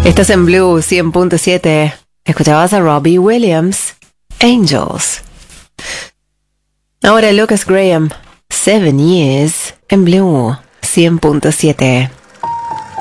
Estás en Blue 100.7. Escuchabas a Robbie Williams, Angels. Ahora Lucas Graham, 7 Years, en Blue 100.7.